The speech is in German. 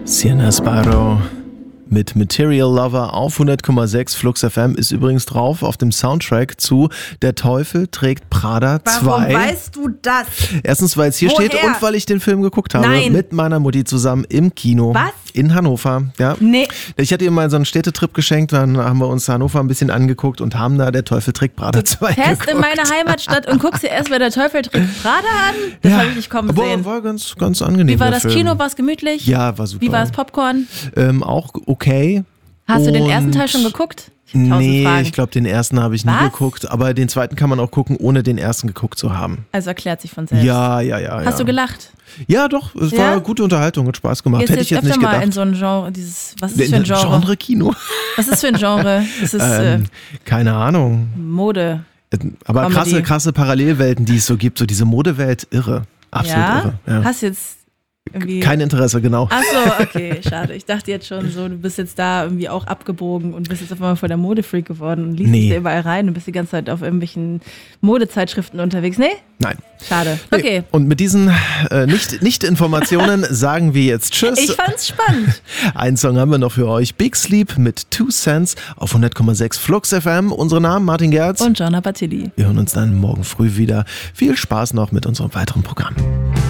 Sienna Sparrow mit Material Lover auf 100,6 Flux FM ist übrigens drauf auf dem Soundtrack zu Der Teufel trägt Prada 2. Warum weißt du das? Erstens, weil es hier steht und weil ich den Film geguckt habe. Nein. Mit meiner Mutti zusammen im Kino. Was? In Hannover, ja. Nee. Ich hatte ihr mal so einen Städtetrip geschenkt, dann haben wir uns Hannover ein bisschen angeguckt und haben da Der Teufel trägt Prada 2 Fährst geguckt. in meine Heimatstadt und guckst dir erst mal Der Teufel trägt Prada an? Das habe ich nicht kommen sehen. War ganz angenehm. Wie war der das Film. Kino? War es gemütlich? Ja, war super. Wie war das Popcorn? Auch okay. Hast du den Und ersten Teil schon geguckt? Ich hab 1000 Nee, Fragen. ich glaube, den ersten habe ich nie Was? geguckt, aber den zweiten kann man auch gucken, ohne den ersten geguckt zu haben. Also erklärt sich von selbst. Ja. Hast du gelacht? Ja, doch, es Ja? war gute Unterhaltung, hat Spaß gemacht. Gehst Hätte du ich jetzt öfter nicht mal gedacht. in so ein Genre, was ist das für ein Genre? Kino. Was ist für ein Genre? Das ist Keine Ahnung. Mode. Aber Comedy. krasse Parallelwelten, die es so gibt, so diese Modewelt, irre. Absolut Ja? irre. Ja. Hast jetzt irgendwie... Kein Interesse, genau. Ach so, okay, schade. Ich dachte jetzt schon so, du bist jetzt da irgendwie auch abgebogen und bist jetzt auf einmal voll der Modefreak geworden und liest dich da überall rein und bist die ganze Zeit auf irgendwelchen Modezeitschriften unterwegs. Nee? Nein. Schade. Nee. Okay. Und mit diesen Nicht-Informationen sagen wir jetzt Tschüss. Ich fand's spannend. Einen Song haben wir noch für euch. Big Sleep mit 2 Cents auf 100,6 Flux FM. Unsere Namen Martin Gerz. Und Gianna Batilli. Wir hören uns dann morgen früh wieder. Viel Spaß noch mit unserem weiteren Programm.